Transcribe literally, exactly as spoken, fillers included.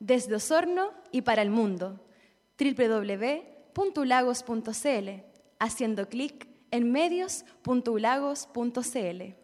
desde Osorno y para el mundo. doble u doble u doble u punto ulagos punto c l, haciendo clic en medios punto ulagos punto c l.